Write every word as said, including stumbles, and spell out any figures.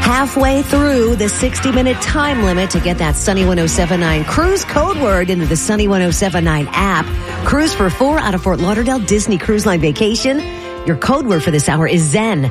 Halfway through the sixty-minute time limit to get that Sunny one oh seven point nine cruise code word into the Sunny one oh seven point nine app. Cruise for four out of Fort Lauderdale Disney Cruise Line vacation. Your code word for this hour is Zen.